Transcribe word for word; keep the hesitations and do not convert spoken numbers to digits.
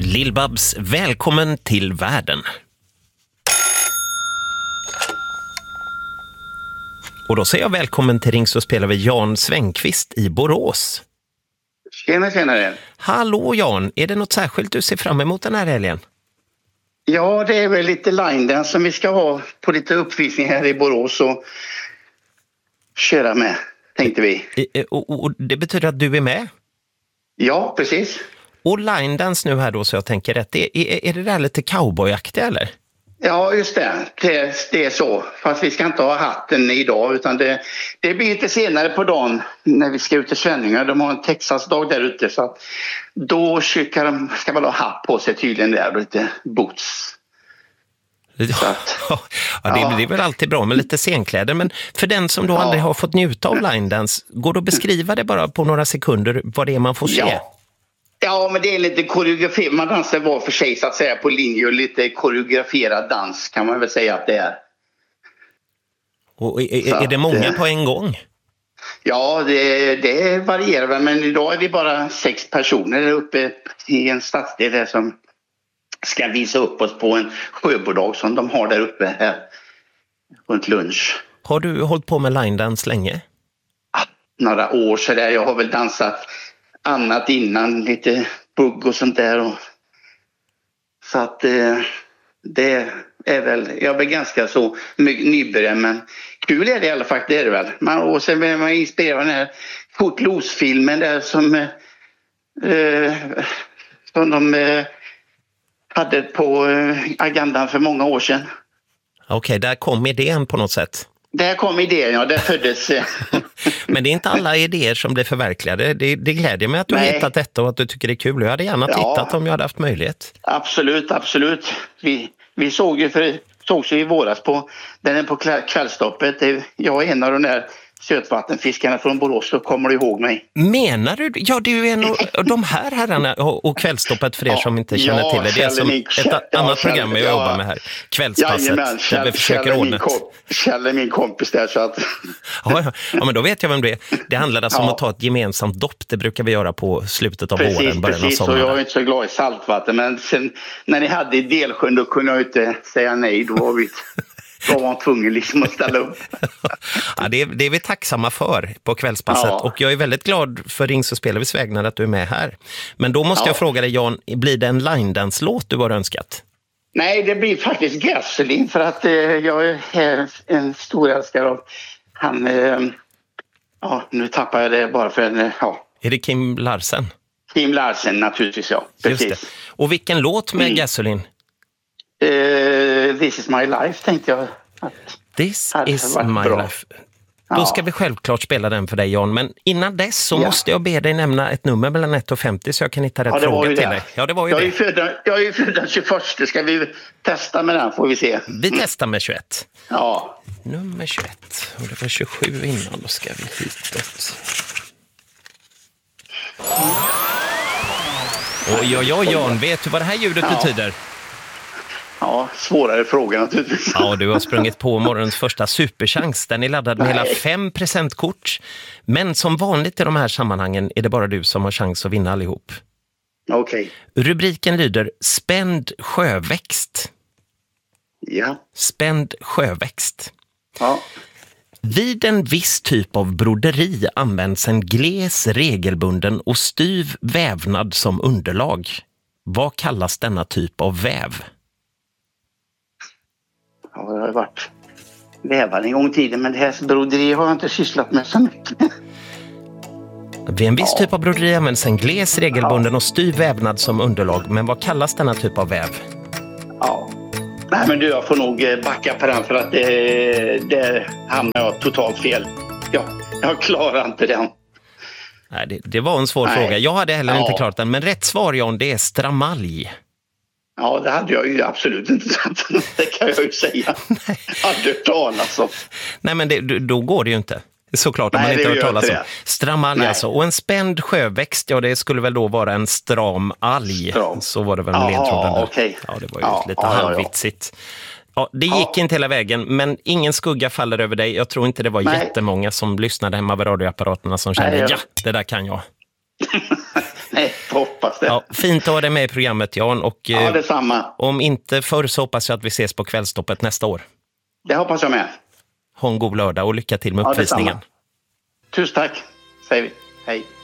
Lill-Babs, välkommen till världen. Och då säger jag välkommen till Ring så spelar vi Jan Svängqvist i Borås. Tjena, tjena. Hallå Jan, är det något särskilt du ser fram emot den här helgen? Ja, det är väl lite line dance som vi ska ha på lite uppvisning här i Borås och köra med, tänkte vi. Och, och, och det betyder att du är med? Ja, precis. Och line dance nu här då, så jag tänker rätt, är, är, är det där lite cowboyaktigt eller? Ja, just det. det. Det är så. Fast vi ska inte ha hatten idag, utan det, det blir lite senare på dagen när vi ska ut till Svenningar. De har en Texas-dag där ute, så att då ska de ska väl ha hatt på sig tydligen där och lite boots. Att, ja, det, ja. det är väl alltid bra med lite scenkläder, men för den som då ja. aldrig har fått njuta av line dance, går det att beskriva det bara på några sekunder vad det är man får se? Ja. Ja, men det är lite koreografi. Man dansar var för sig så att säga på linje och lite koreograferad dans kan man väl säga att det är. Och är, är, är det många att, på en gång? Ja, det, det varierar väl, men idag är vi bara sex personer där uppe i en stadsdel här som ska visa upp oss på en sjöbodag som de har där uppe här runt lunch. Har du hållit på med line dance länge? Ja, några år så där. Jag har väl dansat annat innan, lite bugg och sånt där. Och, så att eh, det är väl, jag är väl ganska så nybörjare, men kul är det i alla fall, det är det väl. Man, och sen vill man inspirera den här Footloose-filmen där som, eh, som de eh, hade på eh, agendan för många år sedan. Okej, okay, där kom idén på något sätt. Där kom idén, ja, där föddes. Men det är inte alla idéer som blir förverkligade. Det, det glädjer mig att du Nej. har hittat detta och att du tycker det är kul. Jag hade gärna tittat ja. om jag hade haft möjlighet. Absolut, absolut. Vi, vi såg ju för, såg ju i våras på, den är på kvällstoppet. Jag är en av de där sötvattenfiskarna från Borås, så kommer du ihåg mig. Menar du? Ja, du är en av de här herrarna och kvällstoppet för er ja, som inte känner ja, till det. Det är som ett Kjell, annat ja, program jag ja, jobbar med här. Kvällspasset. Jajamän, Kjell, där vi försöker Kjell, ordna. Kjell är min kompis där, så att... ja, ja, ja, men då vet jag vem det är. Det handlar alltså ja. om att ta ett gemensamt dopp. Det brukar vi göra på slutet av precis, våren, början precis, av sommaren. Och jag är inte så glad i saltvatten, men sen när ni hade i Delsjön då kunde jag inte säga nej. Då var vi... Då var man tvungen liksom att ställa upp. Ja, det, är, det är vi tacksamma för på kvällspasset. Ja. Och jag är väldigt glad för Ring så spelar vi vägnar att du är med här. Men då måste ja. jag fråga dig, Jan, blir det en line dance-låt du har önskat? Nej, det blir faktiskt Gasoline, för att eh, jag är en stor älskare av han... Eh, ja, nu tappar jag det bara för en... Ja. Är det Kim Larsen? Kim Larsen, naturligtvis, ja. Precis. Just det. Och vilken låt med mm. Gasoline? Uh, this is my life, tänkte jag. Att This is my bra. life. Då ja. ska vi självklart spela den för dig, Jan. Men innan dess så ja. måste jag be dig nämna ett nummer mellan ett och femtio så jag kan hitta rätt ja, fråga till det. dig. Ja, det var ju jag det. Är född, jag är ju född den tjugoförsta. Ska vi testa med den, får vi se. Vi testar med tjugoett. Ja. Nummer tjugoett. Och det var tjugosju innan. Då ska vi hitåt. Oj, oj, oj, Jan. Vet du vad det här ljudet ja. betyder? Ja, svårare fråga naturligtvis. Ja, du har sprungit på morgonens första superchans. Den är laddad med Nej. hela fem presentkort. Men som vanligt i de här sammanhangen är det bara du som har chans att vinna allihop. Okej. Okay. Rubriken lyder Spänd sjöväxt. Ja. Spänd sjöväxt. Ja. Vid en viss typ av broderi används en gles, regelbunden och styv vävnad som underlag. Vad kallas denna typ av väv? Ja, det har varit vävare en gång i tiden, men det här broderi har jag inte sysslat med så mycket. Vid en viss ja. typ av broderi används en gles, regelbunden ja. och styv vävnad som underlag. Men vad kallas denna typ av väv? Ja, nej men du, jag får nog backa på den för att det, det hamnar jag totalt fel. Ja, jag klarar inte den. Nej, det, det var en svår nej. fråga. Jag hade heller ja. inte klarat den, men rätt svar, Jan, det är stramalj. Ja, det hade jag ju absolut inte sagt. Det kan jag ju säga. Nej. Hade du talat om. Nej, men det, då går det ju inte. Såklart om Nej, man inte har hört talas om. Stramalj alltså. Och en spänd sjöväxt, ja det skulle väl då vara en stram alg. Stram. Så var det väl med ledtråden. Okay. Ja, det var ju ja, lite ja, halvvitsigt. Ja, det gick ja. inte hela vägen, men ingen skugga faller över dig. Jag tror inte det var Nej. jättemånga som lyssnade hemma vid radioapparaterna som kände, Nej, jag... ja, det där kan jag. Nej, hoppas det. Ja, fint att ha dig med i programmet, Jan. Och, ja, detsamma. Om inte förr så hoppas jag att vi ses på Kvällstoppet nästa år. Det hoppas jag med. Ha en god lördag och lycka till med uppvisningen. Ja, tusen tack, säger vi. Hej.